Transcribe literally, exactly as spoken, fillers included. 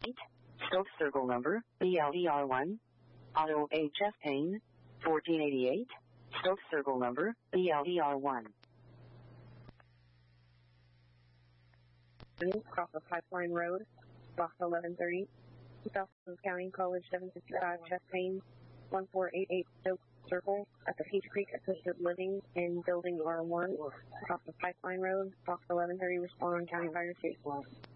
Stokes Circle number, B L E R one. Auto H F Payne, fourteen eighty-eight. Stokes Circle number, B L E R one. Cross of Pipeline Road, box eleven thirty. South County College, seven fifty-five, Jeff Payne, one four eight eight Stokes Circle, at the Peach Creek Assisted Living in Building R one, across the Pipeline Road, box eleven thirty, respond on County Fire two.